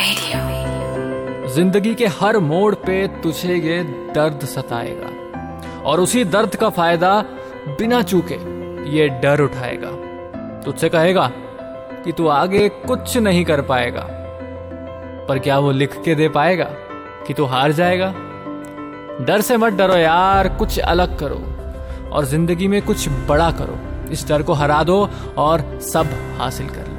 जिंदगी के हर मोड़ पे तुझे ये दर्द सताएगा और उसी दर्द का फायदा बिना चूके ये डर उठाएगा। तुझसे कहेगा कि तू आगे कुछ नहीं कर पाएगा, पर क्या वो लिख के दे पाएगा कि तू हार जाएगा? डर से मत डरो यार, कुछ अलग करो और जिंदगी में कुछ बड़ा करो। इस डर को हरा दो और सब हासिल कर लो।